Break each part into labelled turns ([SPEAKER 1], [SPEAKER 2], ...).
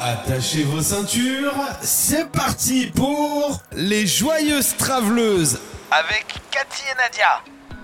[SPEAKER 1] Attachez vos ceintures, c'est parti pour les Joyeuses Traveleuses avec Cathy et Nadia.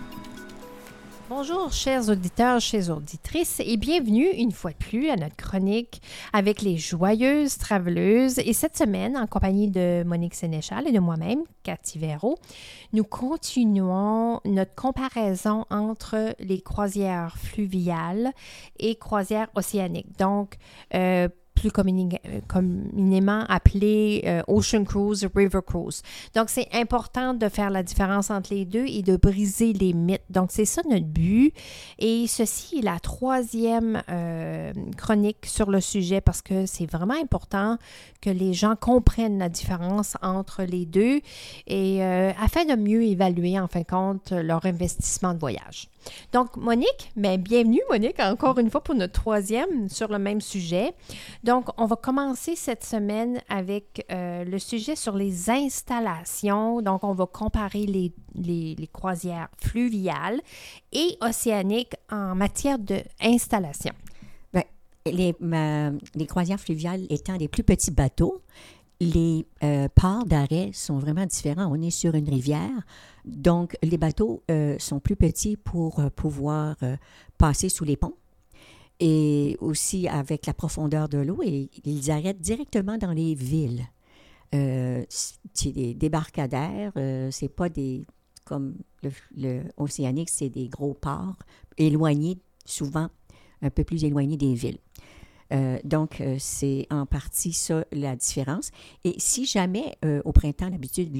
[SPEAKER 2] Bonjour, chers auditeurs, chères auditrices, et bienvenue une fois de plus à notre chronique avec les Joyeuses Traveleuses. Et cette semaine, en compagnie de Monique Sénéchal et de moi-même, Cathy Véraud, nous continuons notre comparaison entre les croisières fluviales et croisières océaniques. Donc, plus communément appelé Ocean Cruise, River Cruise. Donc, c'est important de faire la différence entre les deux et de briser les mythes. Donc, c'est ça notre but. Et ceci est la troisième chronique sur le sujet parce que c'est vraiment important que les gens comprennent la différence entre les deux et afin de mieux évaluer, en fin de compte, leur investissement de voyage. Donc, Monique, bienvenue, Monique, encore une fois pour notre troisième sur le même sujet. Donc, on va commencer cette semaine avec le sujet sur les installations. Donc, on va comparer les croisières fluviales et océaniques en matière d'installation.
[SPEAKER 3] Les croisières fluviales étant des plus petits bateaux, les ports d'arrêt sont vraiment différents. On est sur une rivière, donc les bateaux sont plus petits pour pouvoir passer sous les ponts. Et aussi avec la profondeur de l'eau, et ils arrêtent directement dans les villes. C'est des débarcadères, c'est pas des comme le océanique, c'est des gros ports éloignés, souvent un peu plus éloignés des villes. Donc, c'est en partie ça la différence. Et si jamais, au printemps, d'habitude,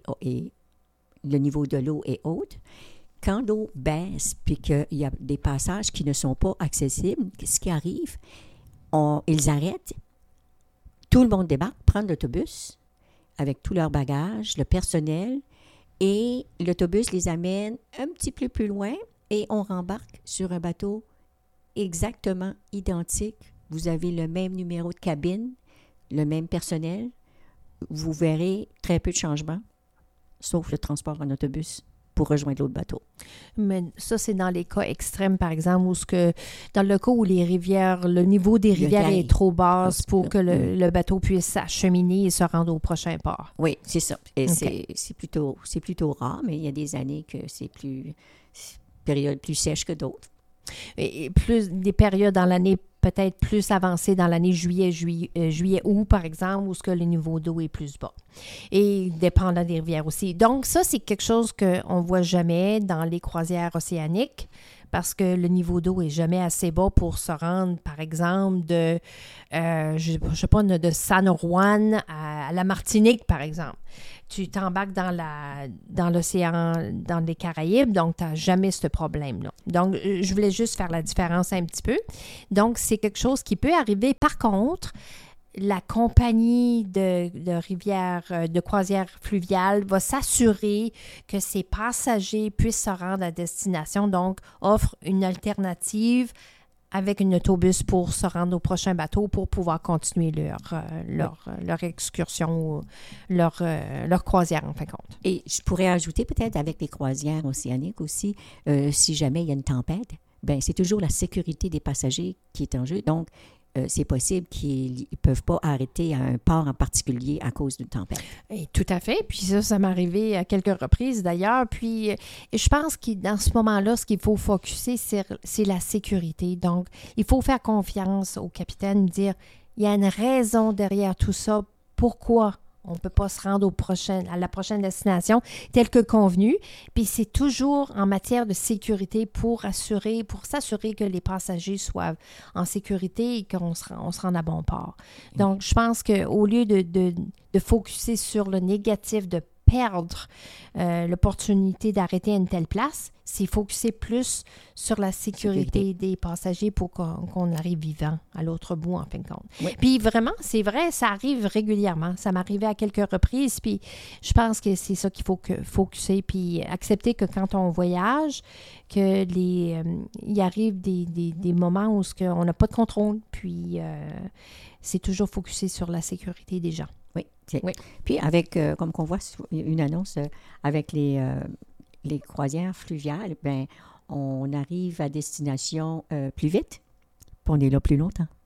[SPEAKER 3] le niveau de l'eau est haute, quand l'eau baisse puis qu'il y a des passages qui ne sont pas accessibles, ce qui arrive, ils arrêtent, tout le monde débarque, prend l'autobus avec tous leurs bagages, le personnel, et l'autobus les amène un petit peu plus loin et on rembarque sur un bateau exactement identique. Vous avez le même numéro de cabine, le même personnel. Vous verrez très peu de changements, sauf le transport en autobus pour rejoindre l'autre bateau.
[SPEAKER 2] Mais ça, c'est dans les cas extrêmes, par exemple, dans le cas où les rivières, le niveau des rivières est trop bas pour que le bateau puisse s'acheminer et se rendre au prochain port.
[SPEAKER 3] Oui, c'est ça. Et
[SPEAKER 2] okay.
[SPEAKER 3] c'est plutôt rare, mais il y a des années que c'est période plus sèche que d'autres.
[SPEAKER 2] Et plus des périodes dans l'année peut-être plus avancées dans l'année juillet-août, par exemple, où ce que le niveau d'eau est plus bas. Et dépendant des rivières aussi. Donc, ça, c'est quelque chose qu'on ne voit jamais dans les croisières océaniques parce que le niveau d'eau n'est jamais assez bas pour se rendre, par exemple, de San Juan à la Martinique, par exemple. Tu t'embarques dans l'océan, dans les Caraïbes, donc tu n'as jamais ce problème-là. Donc, je voulais juste faire la différence un petit peu. Donc, c'est quelque chose qui peut arriver. Par contre, la compagnie de rivière, de croisière fluviale va s'assurer que ses passagers puissent se rendre à destination, donc offre une alternative avec un autobus pour se rendre au prochain bateau pour pouvoir continuer leur excursion ou leur croisière, en fin de compte.
[SPEAKER 3] Et je pourrais ajouter peut-être avec les croisières océaniques aussi, si jamais il y a une tempête, c'est toujours la sécurité des passagers qui est en jeu. Donc, c'est possible qu'ils ne peuvent pas arrêter à un port en particulier à cause d'une tempête.
[SPEAKER 2] Et tout à fait. Puis ça m'est arrivé à quelques reprises d'ailleurs. Puis je pense que dans ce moment-là, ce qu'il faut focusser, c'est la sécurité. Donc, il faut faire confiance au capitaine, dire il y a une raison derrière tout ça. Pourquoi on ne peut pas se rendre à la prochaine destination telle que convenu. Puis c'est toujours en matière de sécurité pour s'assurer que les passagers soient en sécurité et qu'on se rende à bon port. Donc, je pense qu'au lieu de focusser sur le négatif, de perdre l'opportunité d'arrêter à une telle place, c'est focuser plus sur la sécurité des passagers pour qu'on arrive vivant à l'autre bout, en fin de compte. Oui. Puis vraiment, c'est vrai, ça arrive régulièrement. Ça m'est arrivé à quelques reprises, puis je pense que c'est ça qu'il faut focuser, puis accepter que quand on voyage, que il arrive des moments où on n'a pas de contrôle, puis c'est toujours focusé sur la sécurité des gens.
[SPEAKER 3] Oui. Oui. Puis avec, comme qu'on voit une annonce avec les croisières fluviales, on arrive à destination plus vite, puis on est là plus longtemps.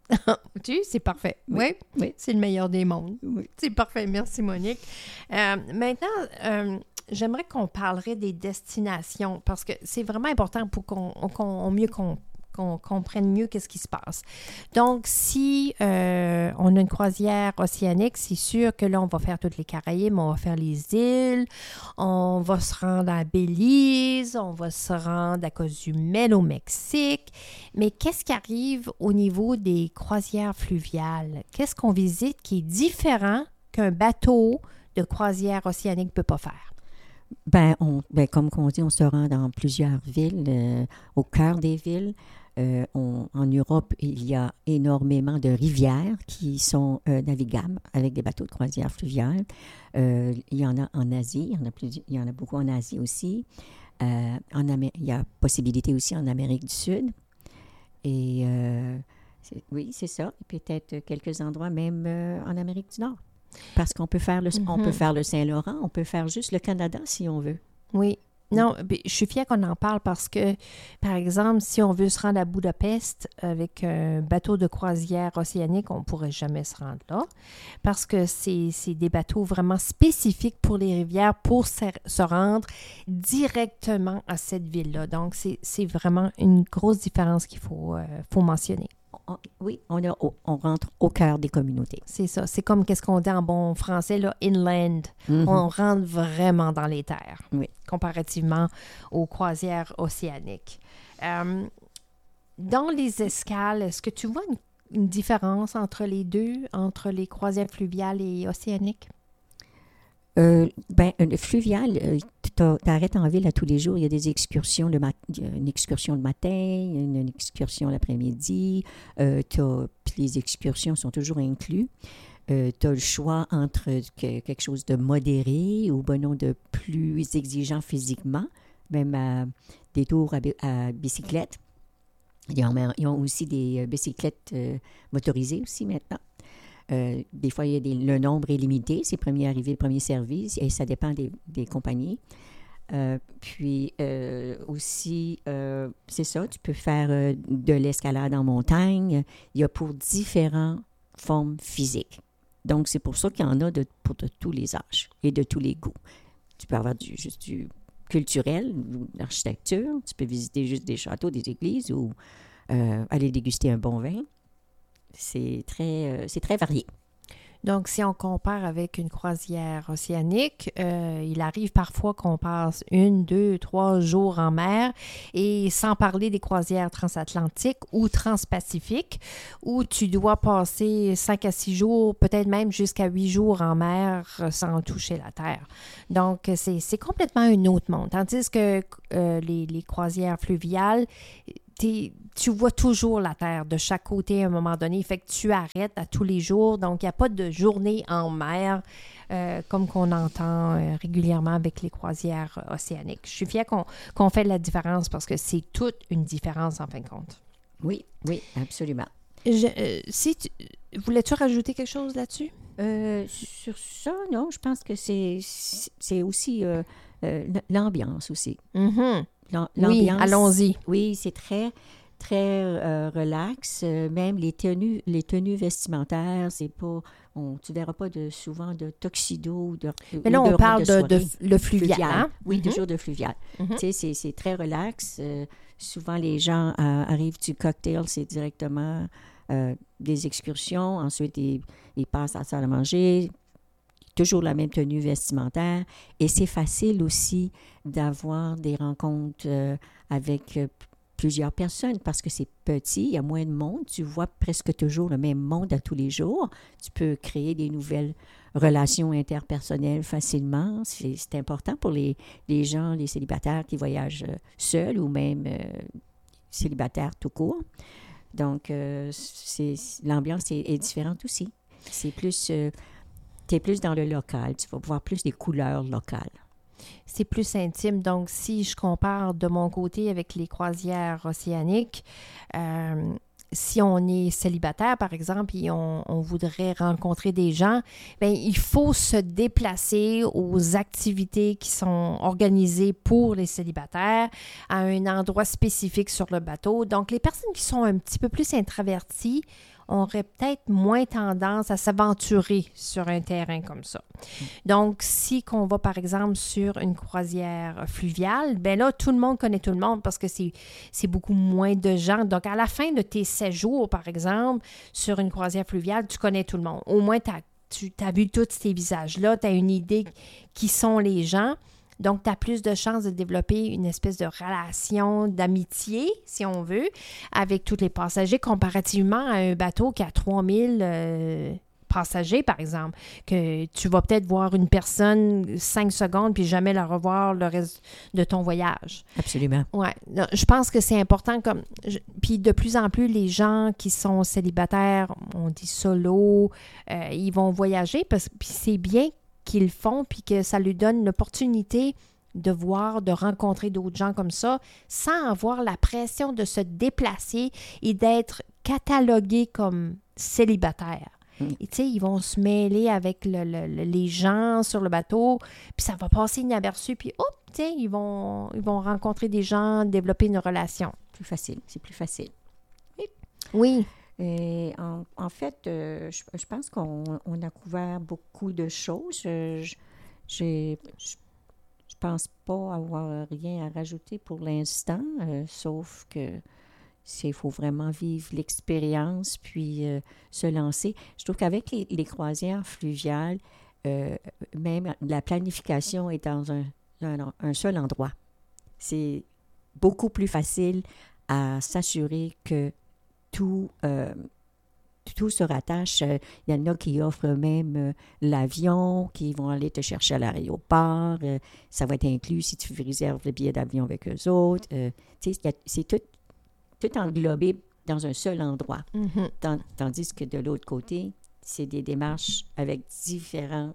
[SPEAKER 2] C'est parfait.
[SPEAKER 3] Oui. Oui.
[SPEAKER 2] C'est le meilleur des mondes.
[SPEAKER 3] Oui.
[SPEAKER 2] C'est parfait. Merci, Monique. Maintenant, j'aimerais qu'on parlerait des destinations parce que c'est vraiment important pour qu'on comprenne mieux qu'est-ce qui se passe. Donc, si on a une croisière océanique, c'est sûr que là, on va faire toutes les Caraïbes, on va faire les îles, on va se rendre à Belize, on va se rendre à Cozumel au Mexique. Mais qu'est-ce qui arrive au niveau des croisières fluviales? Qu'est-ce qu'on visite qui est différent qu'un bateau de croisière océanique ne peut pas faire?
[SPEAKER 3] Comme on dit, on se rend dans plusieurs villes, au cœur des villes. En Europe, il y a énormément de rivières qui sont navigables avec des bateaux de croisière fluviale. Il y en a en Asie, il y en a beaucoup en Asie aussi. Il y a possibilité aussi en Amérique du Sud. Et oui, c'est ça. Et peut-être quelques endroits même en Amérique du Nord. Parce qu'on peut faire on peut faire le Saint-Laurent, on peut faire juste le Canada si on veut.
[SPEAKER 2] Oui. Non, je suis fière qu'on en parle parce que, par exemple, si on veut se rendre à Budapest avec un bateau de croisière océanique, on ne pourrait jamais se rendre là parce que c'est des bateaux vraiment spécifiques pour les rivières pour se rendre directement à cette ville-là. Donc, c'est vraiment une grosse différence qu'il faut mentionner.
[SPEAKER 3] Oui, on rentre au cœur des communautés.
[SPEAKER 2] C'est ça. C'est comme qu'est-ce qu'on dit en bon français, là, inland. Mm-hmm. On rentre vraiment dans les terres,
[SPEAKER 3] oui,
[SPEAKER 2] comparativement aux croisières océaniques. Dans les escales, est-ce que tu vois une différence entre les deux, entre les croisières fluviales et océaniques?
[SPEAKER 3] Fluvial, t'arrêtes en ville à tous les jours. Il y a des excursions, une excursion le matin, une excursion l'après-midi. Les excursions sont toujours inclus. Tu as le choix entre quelque chose de modéré ou non de plus exigeant physiquement, même des tours à bicyclette. Ils ont aussi des bicyclettes motorisées aussi maintenant. Des fois, le nombre est limité. C'est premier arrivé, premier servi, et ça dépend des compagnies. Aussi, c'est ça, tu peux faire de l'escalade en montagne. Il y a pour différentes formes physiques. Donc, c'est pour ça qu'il y en a pour de tous les âges et de tous les goûts. Tu peux avoir juste du culturel, de l'architecture. Tu peux visiter juste des châteaux, des églises ou aller déguster un bon vin. C'est très varié.
[SPEAKER 2] Donc, si on compare avec une croisière océanique, il arrive parfois qu'on passe 1, 2, 3 jours en mer et sans parler des croisières transatlantiques ou transpacifiques où tu dois passer 5 à 6 jours, peut-être même jusqu'à 8 jours en mer sans toucher la terre. Donc, c'est complètement un autre monde. Tandis que les croisières fluviales, tu vois toujours la terre de chaque côté à un moment donné. Fait que tu arrêtes à tous les jours. Donc, il n'y a pas de journée en mer comme qu'on entend régulièrement avec les croisières océaniques. Je suis fière qu'on fait la différence parce que c'est toute une différence en fin de compte.
[SPEAKER 3] Oui, absolument.
[SPEAKER 2] Voulais-tu rajouter quelque chose là-dessus?
[SPEAKER 3] Sur ça, non. Je pense que c'est aussi l'ambiance aussi.
[SPEAKER 2] Mm-hmm.
[SPEAKER 3] L'ambiance,
[SPEAKER 2] oui, allons-y.
[SPEAKER 3] Oui, c'est très, très relax. Même les tenues vestimentaires, c'est pas... tu verras pas souvent de tuxedo.
[SPEAKER 2] Mais là, on parle de le fluvial. Hein?
[SPEAKER 3] Oui, toujours de fluvial. Mm-hmm. Tu sais, c'est très relax. Souvent, les gens arrivent du cocktail, c'est directement des excursions. Ensuite, ils passent à la salle à manger. Toujours la même tenue vestimentaire. Et c'est facile aussi d'avoir des rencontres avec plusieurs personnes parce que c'est petit, il y a moins de monde. Tu vois presque toujours le même monde à tous les jours. Tu peux créer des nouvelles relations interpersonnelles facilement. C'est important pour les gens, les célibataires qui voyagent seuls ou même célibataires tout court. Donc, l'ambiance est différente aussi. C'est plus... tu es plus dans le local, tu vas voir plus des couleurs locales.
[SPEAKER 2] C'est plus intime. Donc, si je compare de mon côté avec les croisières océaniques, si on est célibataire, par exemple, et on voudrait rencontrer des gens, bien, il faut se déplacer aux activités qui sont organisées pour les célibataires à un endroit spécifique sur le bateau. Donc, les personnes qui sont un petit peu plus introverties auraient peut-être moins tendance à s'aventurer sur un terrain comme ça. Donc, si qu'on va, par exemple, sur une croisière fluviale, bien là, tout le monde connaît tout le monde parce que c'est beaucoup moins de gens. Donc, à la fin de tes 7 jours, par exemple, sur une croisière fluviale, tu connais tout le monde. Au moins, tu as vu tous ces visages-là, tu as une idée qui sont les gens. Donc, tu as plus de chances de développer une espèce de relation d'amitié, si on veut, avec tous les passagers, comparativement à un bateau qui a 3000 passagers, par exemple, que tu vas peut-être voir une personne 5 secondes puis jamais la revoir le reste de ton voyage.
[SPEAKER 3] Absolument.
[SPEAKER 2] Oui. Je pense que c'est important. Puis de plus en plus, les gens qui sont célibataires, on dit solo, ils vont voyager, puis c'est bien qu'ils le font, puis que ça lui donne l'opportunité de voir, de rencontrer d'autres gens comme ça, sans avoir la pression de se déplacer et d'être catalogués comme célibataires. Et tu sais, ils vont se mêler avec les gens sur le bateau, puis ça va passer inaperçu, puis hop, tu sais, ils vont rencontrer des gens, développer une relation.
[SPEAKER 3] Plus facile, c'est plus facile.
[SPEAKER 2] Oui.
[SPEAKER 3] Et en fait, je pense qu'on a couvert beaucoup de choses. Je pense pas avoir rien à rajouter pour l'instant, sauf que il faut vraiment vivre l'expérience puis se lancer. Je trouve qu'avec les croisières fluviales, même la planification est dans un seul endroit. C'est beaucoup plus facile à s'assurer que tout se rattache. Il y en a qui offrent même l'avion, qui vont aller te chercher à l'aéroport. Ça va être inclus si tu réserves le billet d'avion avec eux autres. C'est tout englobé dans un seul endroit.
[SPEAKER 2] Mm-hmm.
[SPEAKER 3] Tandis que de l'autre côté, c'est des démarches avec différents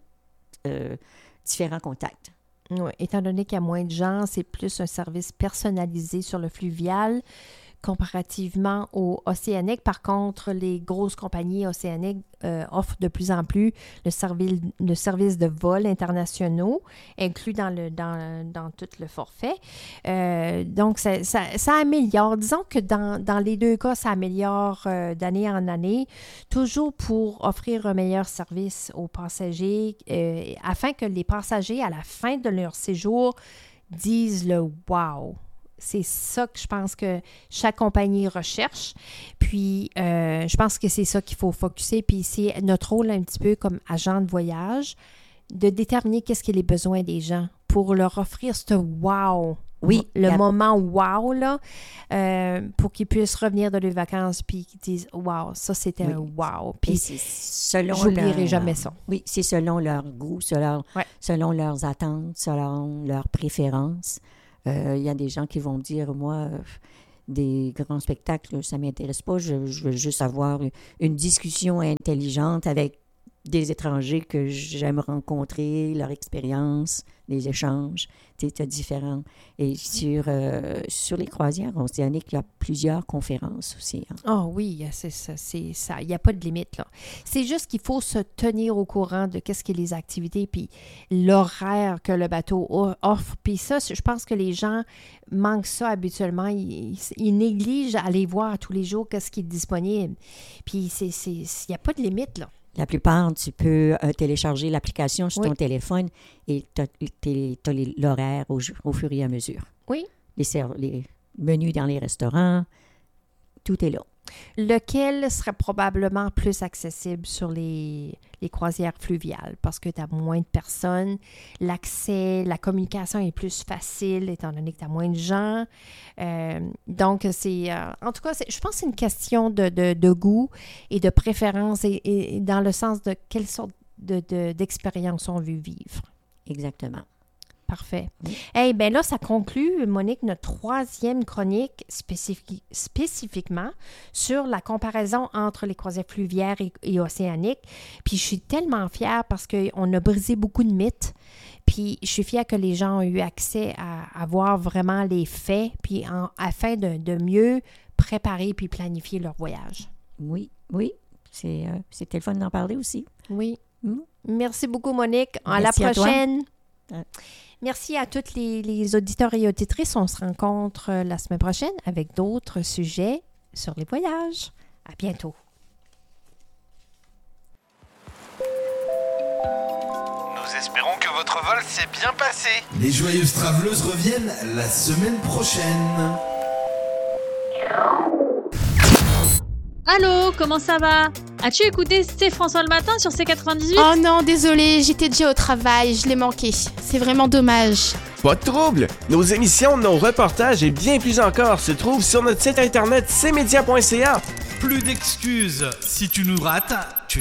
[SPEAKER 3] contacts.
[SPEAKER 2] Oui, étant donné qu'il y a moins de gens, c'est plus un service personnalisé sur le fluvial comparativement au océanique. Par contre, les grosses compagnies océaniques offrent de plus en plus le service de vol internationaux inclus dans tout le forfait. Donc, ça améliore. Disons que dans les deux cas, ça améliore d'année en année, toujours pour offrir un meilleur service aux passagers afin que les passagers, à la fin de leur séjour, disent le « wow ». C'est ça que je pense que chaque compagnie recherche. Puis, je pense que c'est ça qu'il faut focusser. Puis, c'est notre rôle un petit peu comme agent de voyage de déterminer qu'est-ce qui est les besoins des gens pour leur offrir ce « wow ».
[SPEAKER 3] Oui.
[SPEAKER 2] Le moment « wow », là, pour qu'ils puissent revenir de leurs vacances puis qu'ils disent « wow, ça, c'était un wow ». Puis, j'oublierai jamais ça.
[SPEAKER 3] Oui, c'est selon leur goût, selon leurs attentes, selon leurs préférences. Il y a des gens qui vont dire, moi, des grands spectacles, ça ne m'intéresse pas. Je veux juste avoir une discussion intelligente avec des étrangers que j'aime rencontrer, leur expérience, les échanges. Tu sais, différents. Et sur les croisières océaniques, il y a plusieurs conférences aussi. Hein.
[SPEAKER 2] Oh oui, c'est ça. Il n'y a pas de limite, là. C'est juste qu'il faut se tenir au courant de qu'est-ce que les activités puis l'horaire que le bateau offre. Puis ça, je pense que les gens manquent ça habituellement. Ils négligent aller voir tous les jours qu'est-ce qui est disponible. Puis il n'y a pas de limite, là.
[SPEAKER 3] La plupart, tu peux télécharger l'application sur ton téléphone et tu as l'horaire au fur et à mesure.
[SPEAKER 2] Oui.
[SPEAKER 3] Les menus dans les restaurants, tout est là.
[SPEAKER 2] Lequel serait probablement plus accessible sur les croisières fluviales parce que tu as moins de personnes, l'accès, la communication est plus facile étant donné que tu as moins de gens. Donc, en tout cas, je pense que c'est une question de goût et de préférence et dans le sens de quelle sorte d'expérience on veut vivre.
[SPEAKER 3] Exactement.
[SPEAKER 2] Parfait. Eh bien là, ça conclut, Monique, notre 3e chronique spécifiquement sur la comparaison entre les croisières fluviales et océaniques. Puis je suis tellement fière parce qu'on a brisé beaucoup de mythes. Puis je suis fière que les gens ont eu accès à voir vraiment les faits, puis afin de mieux préparer puis planifier leur voyage.
[SPEAKER 3] Oui. C'était le fun d'en parler aussi.
[SPEAKER 2] Oui. Merci beaucoup, Monique. À la prochaine. Merci à tous les auditeurs et auditrices. On se rencontre la semaine prochaine avec d'autres sujets sur les voyages. À bientôt.
[SPEAKER 1] votre vol s'est bien passé. Les Joyeuses Traveleuses reviennent la semaine prochaine.
[SPEAKER 4] Allô, comment ça va? As-tu écouté C'est François le matin sur C98?
[SPEAKER 5] Oh non, désolé, j'étais déjà au travail, je l'ai manqué. C'est vraiment dommage.
[SPEAKER 6] Pas de trouble! Nos émissions, nos reportages et bien plus encore se trouvent sur notre site internet cmedia.ca.
[SPEAKER 1] Plus d'excuses. Si tu nous rates, tu